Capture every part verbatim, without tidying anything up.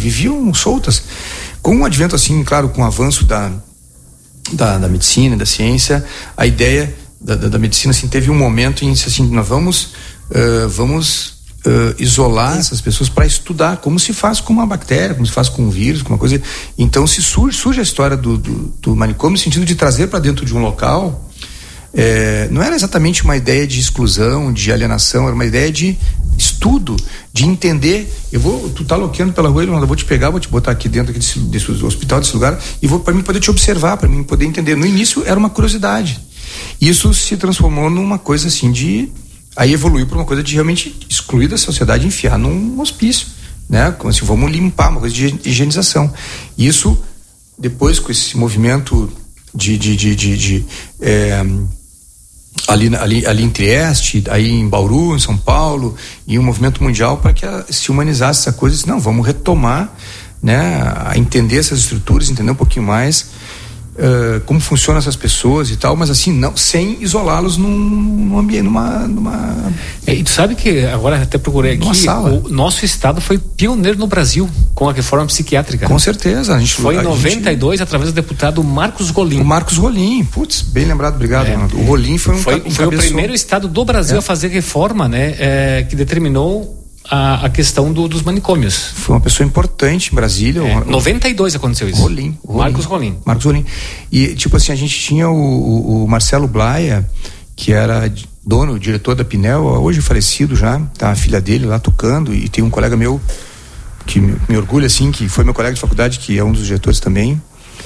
viviam soltas. Com o advento, assim, claro, com o avanço da, da, da medicina, da ciência, a ideia da, da, da medicina, assim, teve um momento em que, assim, nós vamos, uh, vamos uh, isolar essas pessoas para estudar como se faz com uma bactéria, como se faz com um vírus, com uma coisa. Então, se surge, surge a história do, do, do manicômio no sentido de trazer para dentro de um local. É, não era exatamente uma ideia de exclusão, de alienação, era uma ideia de estudo, de entender. Eu vou, tu tá loqueando pela rua, eu vou te pegar, vou te botar aqui dentro aqui desse, desse hospital, desse lugar, e vou para mim poder te observar, para mim poder entender. No início era uma curiosidade. Isso se transformou numa coisa assim de, aí evoluiu para uma coisa de realmente excluir da sociedade e enfiar num hospício, né? Como assim, vamos limpar, uma coisa de higienização. Isso depois com esse movimento de, de, de, de, de é, Ali, ali, ali em Trieste, aí em Bauru, em São Paulo, e um movimento mundial para que a, se humanizasse essa coisa. Disse, não, vamos retomar, né, a entender essas estruturas, entender um pouquinho mais uh, como funcionam essas pessoas e tal, mas assim, não, sem isolá-los num, num ambiente, numa... numa é, e tu sabe que, agora até procurei aqui, o nosso estado foi pioneiro no Brasil com a reforma psiquiátrica. Com certeza. A gente, foi em noventa e dois, gente... através do deputado Marcos Rolim. O Marcos Rolim, putz, bem lembrado, obrigado. É. O Rolim foi um Foi, um foi o primeiro estado do Brasil é. a fazer reforma, né, é, que determinou a, a questão do, dos manicômios. Foi uma pessoa importante em Brasília. É, o, noventa e dois aconteceu isso. Rolim. Rolim. Marcos Rolim. Marcos Rolim. E, tipo assim, a gente tinha o, o, o Marcelo Blaia, que era dono, diretor da Pinel, hoje falecido já, tá a filha dele lá tocando, e tem um colega meu que me, me orgulha, assim, que foi meu colega de faculdade, que é um dos diretores também.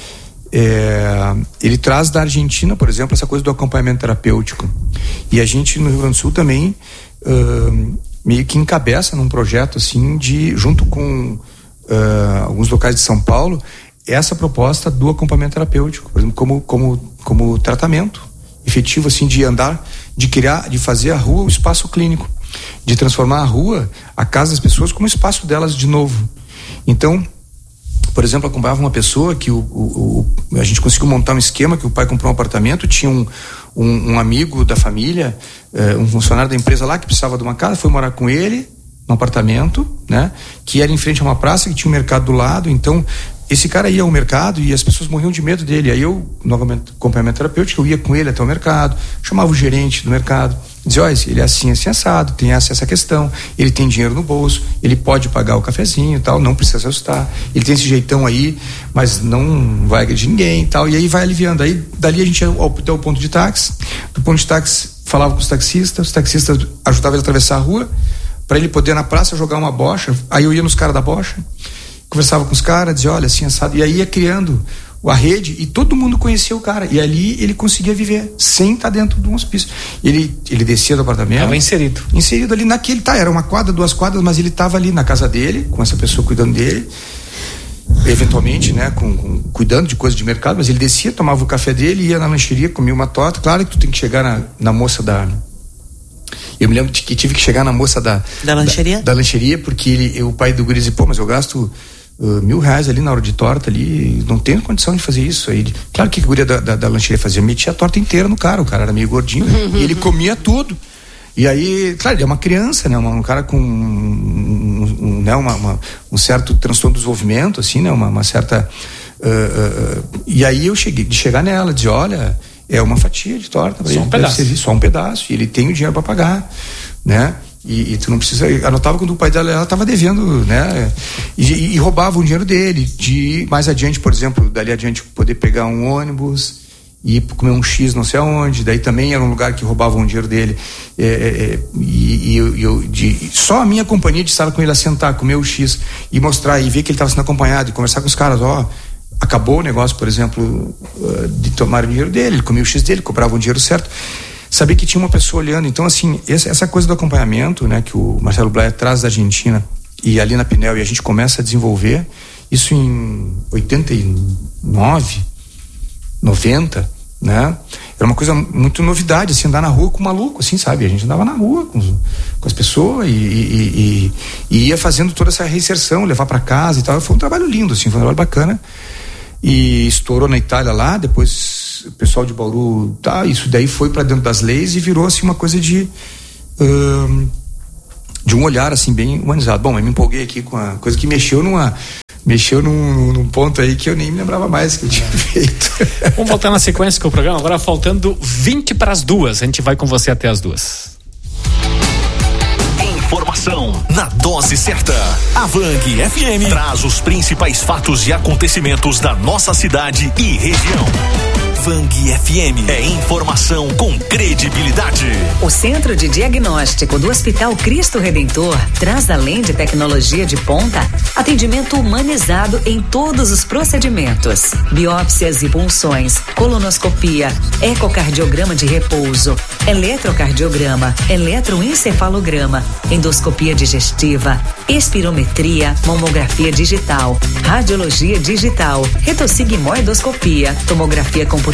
É, ele traz da Argentina, por exemplo, essa coisa do acompanhamento terapêutico. E a gente no Rio Grande do Sul também uh, meio que encabeça num projeto assim de, junto com uh, alguns locais de São Paulo, essa proposta do acompanhamento terapêutico, por exemplo, como, como, como tratamento efetivo, assim, de andar, de criar, de fazer a rua o espaço clínico, de transformar a rua, a casa das pessoas, como espaço delas de novo. Então, por exemplo, acompanhava uma pessoa que o, o, o, a gente conseguiu montar um esquema que o pai comprou um apartamento, tinha um, um, um amigo da família, eh, um funcionário da empresa lá que precisava de uma casa, foi morar com ele num apartamento, né, que era em frente a uma praça, que tinha um mercado do lado. Então esse cara ia ao mercado e as pessoas morriam de medo dele. Aí eu, no acompanhamento terapêutico, eu ia com ele até o mercado, chamava o gerente do mercado, dizia, olha, ele é assim, assim, assado, tem essa, essa questão, ele tem dinheiro no bolso, ele pode pagar o cafezinho e tal, não precisa se assustar, ele tem esse jeitão aí, mas não vai agredir ninguém e tal, e aí vai aliviando. Aí dali a gente ia até o ponto de táxi, do ponto de táxi falava com os taxistas, os taxistas ajudavam ele a atravessar a rua, para ele poder na praça jogar uma bocha. Aí eu ia nos caras da bocha, conversava com os caras, dizia, olha, assim, assado, e aí ia criando a rede, e todo mundo conhecia o cara, e ali ele conseguia viver sem estar dentro de um hospício. Ele, ele descia do apartamento, estava inserido inserido ali naquele, tá, era uma quadra, duas quadras, mas ele estava ali na casa dele, com essa pessoa cuidando dele, eventualmente, né, com, com, cuidando de coisas de mercado, mas ele descia, tomava o café dele, ia na lancheria, comia uma torta. Claro que tu tem que chegar na, na moça da... Eu me lembro de que tive que chegar na moça da... Da lancheria? Da, da lancheria, porque ele, o pai do guri disse, pô, mas eu gasto Uh, mil reais ali na hora de torta ali, não tenho condição de fazer isso aí. Claro que a guria da, da, da lancheria fazia, metia a torta inteira no cara, o cara era meio gordinho, uhum. E ele comia tudo. E aí, claro, ele é uma criança, né, um, um cara com um, um, né, uma, uma, um certo transtorno do desenvolvimento, assim, né, uma, uma certa uh, uh, uh, e aí eu cheguei, de chegar nela, de olha, é uma fatia de torta, só um pedaço, servir, só um pedaço, e ele tem o dinheiro para pagar, né? E, e tu não precisa, anotava quando o pai dela, ela estava devendo, né, e, e roubava o dinheiro dele, de mais adiante, por exemplo, dali adiante poder pegar um ônibus e ir comer um X não sei aonde, daí também era um lugar que roubavam o dinheiro dele, é, é, e, e eu, eu de, só a minha companhia de estar com ele a sentar, comer o X e mostrar e ver que ele estava sendo acompanhado e conversar com os caras, ó, acabou o negócio, por exemplo, de tomar o dinheiro dele, ele comia o X dele, cobrava o dinheiro certo, sabia que tinha uma pessoa olhando. Então, assim, essa coisa do acompanhamento, né, que o Marcelo Blaia traz da Argentina e ali na Pinel, e a gente começa a desenvolver isso em oitenta e nove, noventa, né? Era uma coisa muito novidade, assim, andar na rua com maluco, assim, sabe? A gente andava na rua com, com as pessoas e, e, e, e ia fazendo toda essa reinserção, levar para casa e tal. Foi um trabalho lindo, assim, foi um trabalho bacana. E estourou na Itália lá, depois o pessoal de Bauru, tá, isso daí foi para dentro das leis e virou assim uma coisa de um, de um olhar assim bem humanizado. Bom, eu me empolguei aqui com a coisa que mexeu numa mexeu num, num ponto aí que eu nem me lembrava mais que eu tinha feito. Vamos voltar na sequência com o programa, agora faltando vinte para as duas, a gente vai com você até as duas. Informação na dose certa. A Vang F M traz os principais fatos e acontecimentos da nossa cidade e região. Vang F M é informação com credibilidade. O Centro de Diagnóstico do Hospital Cristo Redentor traz, além de tecnologia de ponta, atendimento humanizado em todos os procedimentos: biópsias e punções, colonoscopia, ecocardiograma de repouso, eletrocardiograma, eletroencefalograma, endoscopia digestiva, espirometria, mamografia digital, radiologia digital, retossigmoidoscopia, tomografia computadorizada,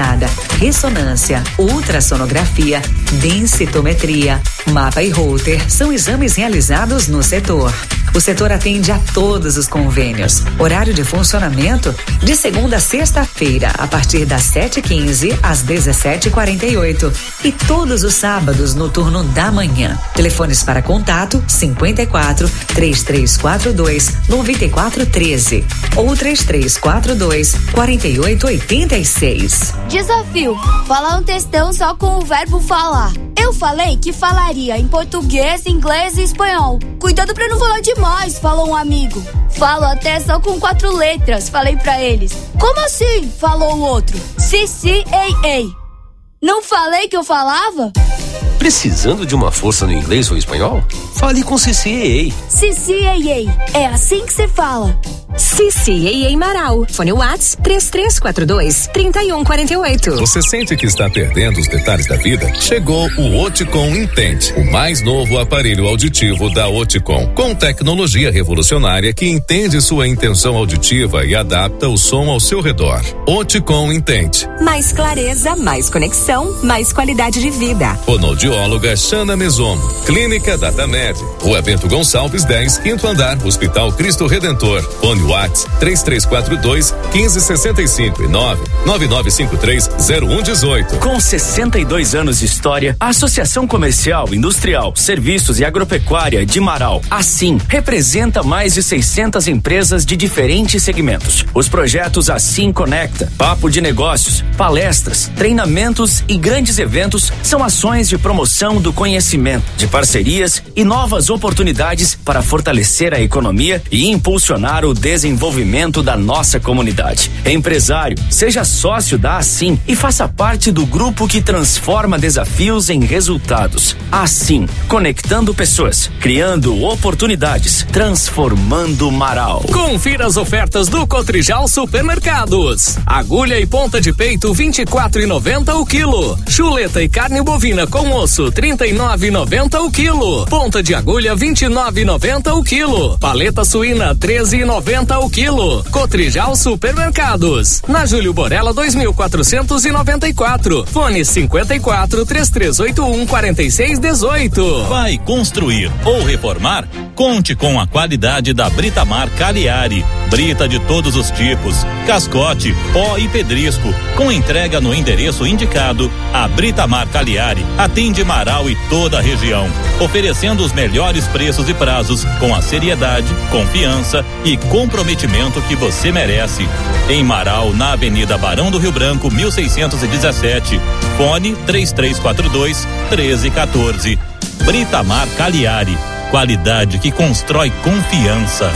ressonância, ultrassonografia, densitometria, mapa e Holter são exames realizados no setor. O setor atende a todos os convênios. Horário de funcionamento de segunda a sexta-feira, a partir das sete e quinze às dezessete e quarenta e oito. E todos os sábados no turno da manhã. Telefones para contato cinquenta e quatro, três três quatro dois, nove quatro um três ou três três quatro dois, quatro oito oito seis. Desafio: falar um textão só com o verbo falar. Eu falei que falaria em português, inglês e espanhol. Cuidado pra não falar demais, falou um amigo. Falo até só com quatro letras, falei pra eles. Como assim? Falou o outro. Si, si, ei, ei. Não falei que eu falava? Precisando de uma força no inglês ou espanhol? Fale com Cici Ei. Cici Ei Ei. É assim que se fala. Cici Ei Ei Marau. Fone Whats três três quatro dois, três um quatro oito. Você sente que está perdendo os detalhes da vida? Chegou o Oticom Intente, o mais novo aparelho auditivo da Oticom, com tecnologia revolucionária que entende sua intenção auditiva e adapta o som ao seu redor. Oticom Intente. Mais clareza, mais conexão, mais qualidade de vida. Fonoaudióloga Xana Mesomo. Clínica Datamed. Rua Bento Gonçalves dez, quinto andar, Hospital Cristo Redentor. Fone Whats três três quatro dois, um cinco seis cinco e nove nove nove cinco três zero um um oito. Com sessenta e dois anos de história, a Associação Comercial, Industrial, Serviços e Agropecuária de Marau, assim, representa mais de seiscentas empresas de diferentes segmentos. Os projetos Assim Conecta, Papo de Negócios, palestras, treinamentos e grandes eventos são ações de promoção do conhecimento, de parcerias e novas oportunidades para fortalecer a economia e impulsionar o desenvolvimento da nossa comunidade. Empresário, seja sócio da Assim e faça parte do grupo que transforma desafios em resultados. Assim, conectando pessoas, criando oportunidades, transformando Marau. Confira as ofertas do Cotrijal Supermercados. Agulha e ponta de peito vinte e quatro reais e noventa centavos o quilo. Chuleta e carne bovina com osso trinta e nove reais e noventa centavos o quilo. Ponta de agulha vinte e nove reais e noventa centavos o quilo. Paleta suína treze reais e noventa centavos o quilo. Cotrijal Supermercados. Na Júlio Borella dois mil quatrocentos e noventa e quatro. Fone cinquenta e quatro, três três oito um, quarenta e seis dezoito. Vai construir ou reformar? Conte com a qualidade da Britamar Cagliari. Brita de todos os tipos, cascote, pó e pedrisco, com entrega no endereço indicado. A Britamar Cagliari atende Marau e toda a região, oferecendo os melhores preços e prazos com a seriedade, confiança e comprometimento que você merece. Em Marau, na Avenida Barão do Rio Branco, mil seiscentos e dezessete. Fone três três quatro dois, treze quatorze. Britamar Cagliari, qualidade que constrói confiança.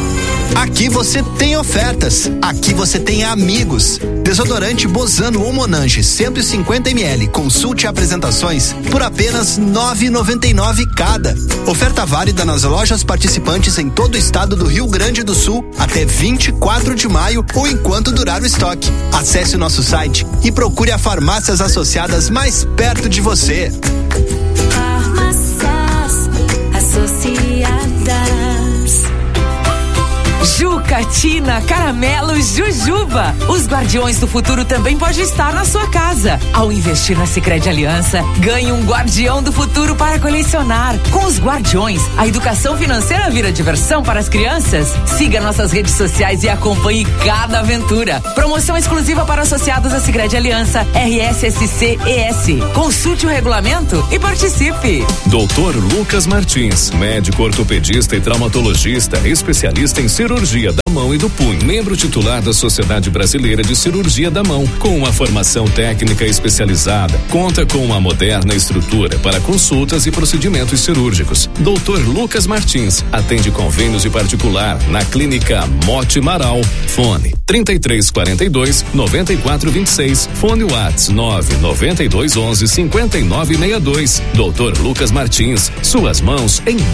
Aqui você tem ofertas, aqui você tem amigos. Desodorante Bozano ou Monange cento e cinquenta mililitros, consulte apresentações por apenas nove reais e noventa e nove centavos cada. Oferta válida nas lojas participantes em todo o estado do Rio Grande do Sul até vinte e quatro de maio ou enquanto durar o estoque. Acesse o nosso site e procure as farmácias associadas mais perto de você. Farmácias Associadas. Jucatina, Caramelos, Jujuba. Os Guardiões do Futuro também pode estar na sua casa. Ao investir na Sicredi Aliança, ganhe um Guardião do Futuro para colecionar. Com os Guardiões, a educação financeira vira diversão para as crianças. Siga nossas redes sociais e acompanhe cada aventura. Promoção exclusiva para associados à Sicredi Aliança, R S S C E S. Consulte o regulamento e participe. doutor Lucas Martins, médico ortopedista e traumatologista, especialista em cirurgia cirurgia da mão e do punho. Membro titular da Sociedade Brasileira de Cirurgia da Mão, com uma formação técnica especializada. Conta com uma moderna estrutura para consultas e procedimentos cirúrgicos. doutor Lucas Martins atende convênios de particular na Clínica Mote Marau. Fone trinta e três quarenta e dois, noventa e quatro vinte e seis. Fone WhatsApp nove noventa e dois onze, cinquenta e nove sessenta e dois. doutor Lucas Martins, suas mãos em